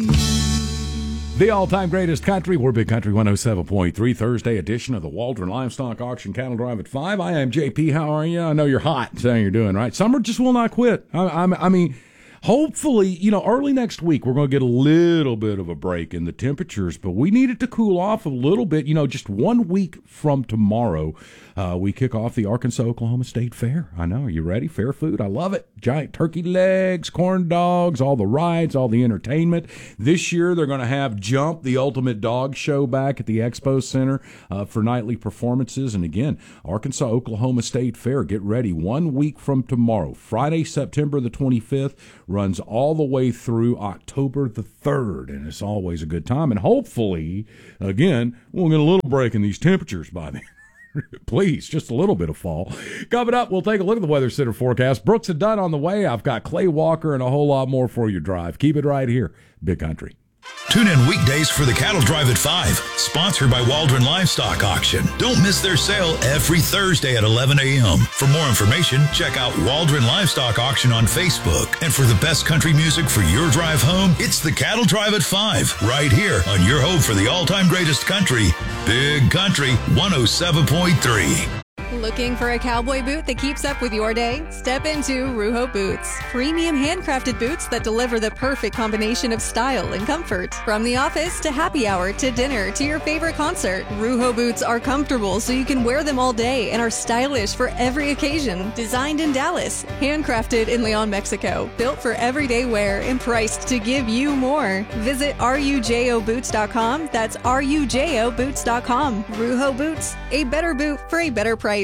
The all-time greatest country. We're Big Country 107.3, Thursday edition of the Waldron Livestock Auction Cattle Drive at 5. I am JP. How are you? I know you're hot, saying you're doing right. Summer just will not quit. I mean, hopefully, early next week, we're going to get a little bit of a break in the temperatures, but we need it to cool off a little bit. Just 1 week from tomorrow, we kick off the Arkansas-Oklahoma State Fair. I know. Are you ready? Fair food. I love it. Giant turkey legs, corn dogs, all the rides, all the entertainment. This year, they're going to have Jump, the ultimate dog show, back at the Expo Center for nightly performances. And again, Arkansas-Oklahoma State Fair. Get ready. 1 week from tomorrow, Friday, September the 25th, runs all the way through October the 3rd. And it's always a good time. And hopefully, again, we'll get a little break in these temperatures by then. Please, just a little bit of fall. Coming up, we'll take a look at the Weather Center forecast. Brooks and Dunn on the way. I've got Clay Walker and a whole lot more for your drive. Keep it right here, Big Country. Tune in weekdays for the Cattle Drive at 5, sponsored by Waldron Livestock Auction. Don't miss their sale every Thursday at 11 a.m. For more information, check out Waldron Livestock Auction on Facebook. And for the best country music for your drive home, it's the Cattle Drive at 5, right here on your home for the all-time greatest country, Big Country 107.3. Looking for a cowboy boot that keeps up with your day? Step into Ruho Boots. Premium handcrafted boots that deliver the perfect combination of style and comfort. From the office to happy hour to dinner to your favorite concert, Ruho Boots are comfortable so you can wear them all day and are stylish for every occasion. Designed in Dallas, handcrafted in Leon, Mexico. Built for everyday wear and priced to give you more. Visit rujoboots.com. That's rujoboots.com. Ruho Boots, a better boot for a better price.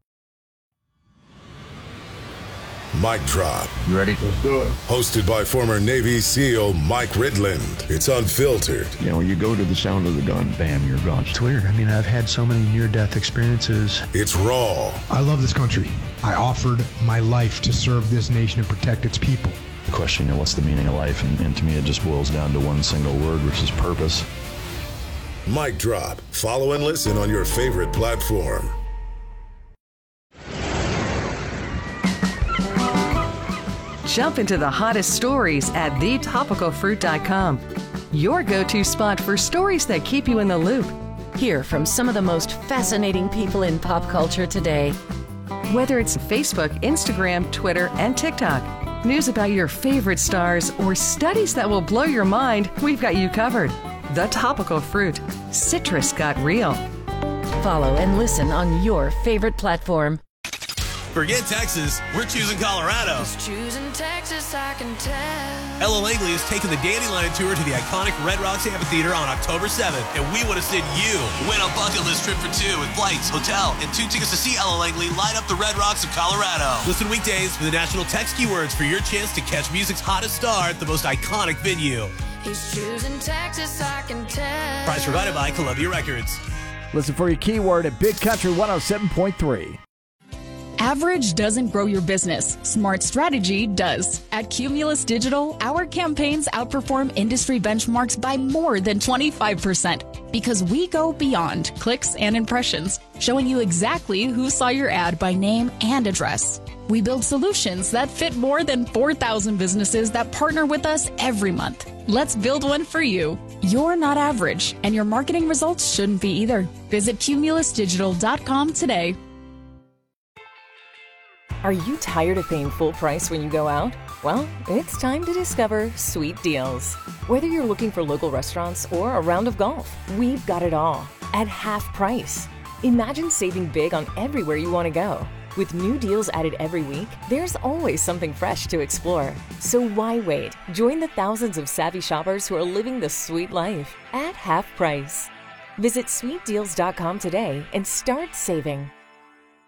Mic Drop. You ready? Let's do it. Hosted by former Navy SEAL Mike Ridland. It's unfiltered. You go to the sound of the gun, bam, you're gone. It's weird. I've had so many near-death experiences. It's raw. I love this country. I offered my life to serve this nation and protect its people. The question, what's the meaning of life? And to me, it just boils down to one single word, which is purpose. Mic Drop. Follow and listen on your favorite platform. Jump into the hottest stories at thetopicalfruit.com. Your go-to spot for stories that keep you in the loop. Hear from some of the most fascinating people in pop culture today. Whether it's Facebook, Instagram, Twitter, and TikTok, news about your favorite stars, or studies that will blow your mind, we've got you covered. The Topical Fruit. Citrus got real. Follow and listen on your favorite platform. Forget Texas, we're choosing Colorado. Choosing Texas, I can tell. Ella Langley is taking the Dandelion Tour to the iconic Red Rocks Amphitheater on October 7th, and we want to send you. Win a bucket list trip for two with flights, hotel, and 2 tickets to see Ella Langley light up the Red Rocks of Colorado. Listen weekdays for the national text keywords for your chance to catch music's hottest star at the most iconic venue. He's choosing Texas, I can tell. Prize provided by Columbia Records. Listen for your keyword at Big Country 107.3. Average doesn't grow your business. Smart strategy does. At Cumulus Digital, our campaigns outperform industry benchmarks by more than 25% because we go beyond clicks and impressions, showing you exactly who saw your ad by name and address. We build solutions that fit more than 4,000 businesses that partner with us every month. Let's build one for you. You're not average, and your marketing results shouldn't be either. Visit cumulusdigital.com today. Are you tired of paying full price when you go out? Well, it's time to discover Sweet Deals. Whether you're looking for local restaurants or a round of golf, we've got it all at half price. Imagine saving big on everywhere you want to go. With new deals added every week, there's always something fresh to explore. So why wait? Join the thousands of savvy shoppers who are living the sweet life at half price. Visit sweetdeals.com today and start saving.